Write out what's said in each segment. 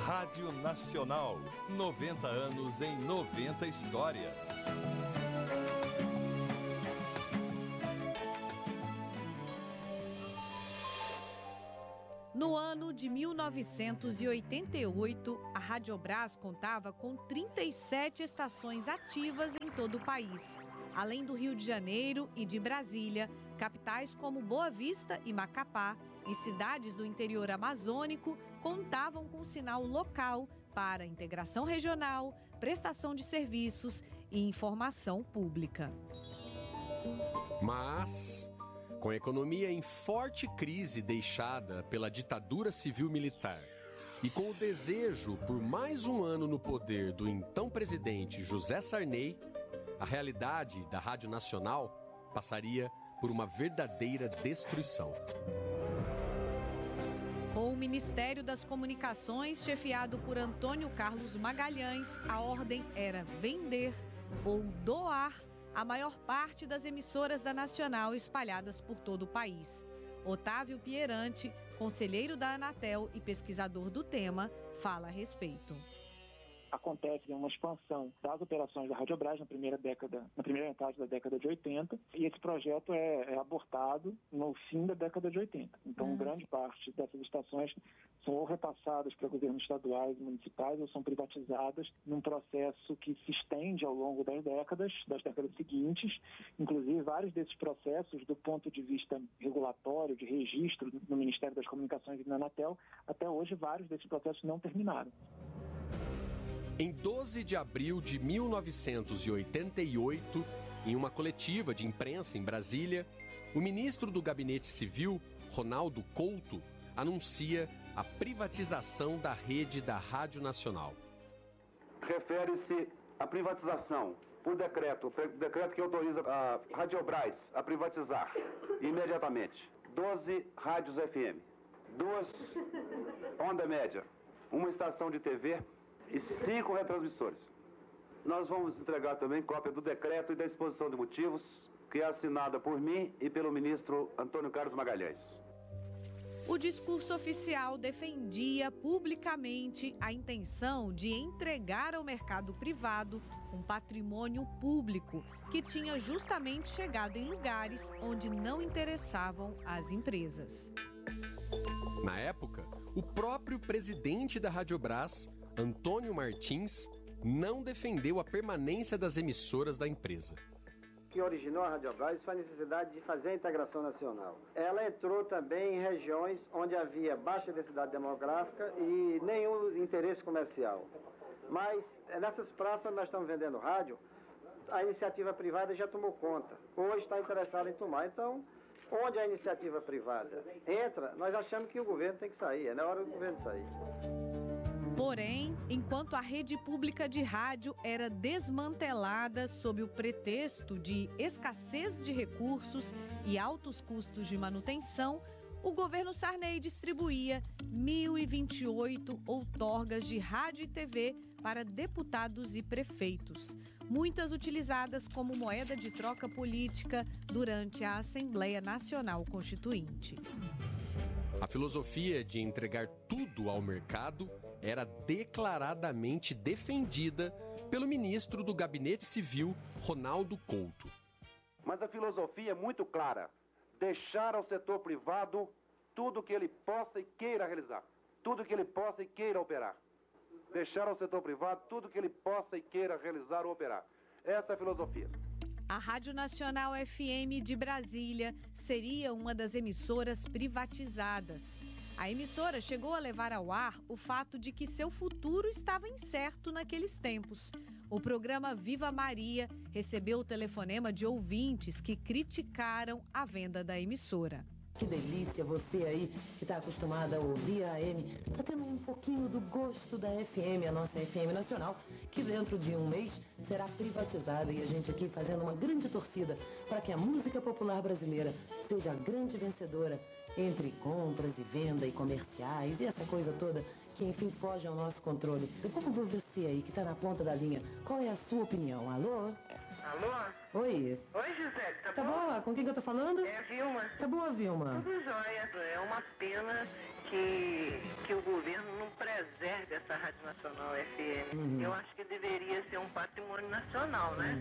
Rádio Nacional, 90 anos em 90 histórias. No ano de 1988, a Radiobras contava com 37 estações ativas em todo o país. Além do Rio de Janeiro e de Brasília, capitais como Boa Vista e Macapá e cidades do interior amazônico contavam com sinal local para integração regional, prestação de serviços e informação pública. Mas, com a economia em forte crise deixada pela ditadura civil-militar e com o desejo por mais um ano no poder do então presidente José Sarney, a realidade da Rádio Nacional passaria por uma verdadeira destruição. Com o Ministério das Comunicações, chefiado por Antônio Carlos Magalhães, a ordem era vender ou doar a maior parte das emissoras da Nacional espalhadas por todo o país. Otávio Pierante, conselheiro da Anatel e pesquisador do tema, fala a respeito. Acontece uma expansão das operações da Radiobras na primeira metade da década de 80, e esse projeto é abortado no fim da década de 80. Então, grande parte dessas estações são ou repassadas para governos estaduais e municipais ou são privatizadas num processo que se estende ao longo das décadas seguintes. Inclusive, vários desses processos, do ponto de vista regulatório, de registro no Ministério das Comunicações e na Anatel, até hoje vários desses processos não terminaram. Em 12 de abril de 1988, em uma coletiva de imprensa em Brasília, o ministro do Gabinete Civil, Ronaldo Couto, anuncia a privatização da rede da Rádio Nacional. Refere-se à privatização por decreto, o decreto que autoriza a Radiobras a privatizar imediatamente 12 rádios FM, 2 onda média, uma estação de TV e 5 retransmissores. Nós vamos entregar também cópia do decreto e da exposição de motivos, que é assinada por mim e pelo ministro Antônio Carlos Magalhães. O discurso oficial defendia publicamente a intenção de entregar ao mercado privado um patrimônio público que tinha justamente chegado em lugares onde não interessavam as empresas. Na época, o próprio presidente da Radiobras, Antônio Martins, não defendeu a permanência das emissoras da empresa. O que originou a Radiobras foi a necessidade de fazer a integração nacional. Ela entrou também em regiões onde havia baixa densidade demográfica e nenhum interesse comercial. Mas nessas praças onde nós estamos vendendo rádio, a iniciativa privada já tomou conta, ou está interessada em tomar. Então, onde a iniciativa privada entra, nós achamos que o governo tem que sair, é na hora do governo sair. Porém, enquanto a rede pública de rádio era desmantelada sob o pretexto de escassez de recursos e altos custos de manutenção, o governo Sarney distribuía 1.028 outorgas de rádio e TV para deputados e prefeitos, muitas utilizadas como moeda de troca política durante a Assembleia Nacional Constituinte. A filosofia de entregar tudo ao mercado era declaradamente defendida pelo ministro do Gabinete Civil, Ronaldo Couto. Mas a filosofia é muito clara: deixar ao setor privado tudo que ele possa e queira realizar, tudo que ele possa e queira operar. Deixar ao setor privado tudo que ele possa e queira realizar ou operar. Essa é a filosofia. A Rádio Nacional FM de Brasília seria uma das emissoras privatizadas. A emissora chegou a levar ao ar o fato de que seu futuro estava incerto naqueles tempos. O programa Viva Maria recebeu o telefonema de ouvintes que criticaram a venda da emissora. Que delícia, você aí que está acostumada a ouvir a AM, está tendo um pouquinho do gosto da FM, a nossa FM Nacional, que dentro de um mês será privatizada, e a gente aqui fazendo uma grande torcida para que a música popular brasileira seja a grande vencedora entre compras e venda e comerciais e essa coisa toda que enfim foge ao nosso controle. Como você aí que está na ponta da linha, qual é a sua opinião? Alô? Alô? Oi. Oi, Gisele, tá boa? Com quem que eu tô falando? É a Vilma. Tá boa, Vilma? Tudo jóia. É uma pena que o governo não preserve essa Rádio Nacional FM. Eu acho que deveria ser um patrimônio nacional, né?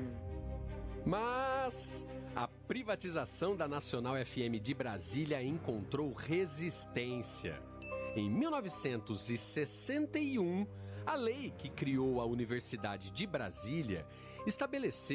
Mas a privatização da Nacional FM de Brasília encontrou resistência. Em 1961, a lei que criou a Universidade de Brasília estabeleceu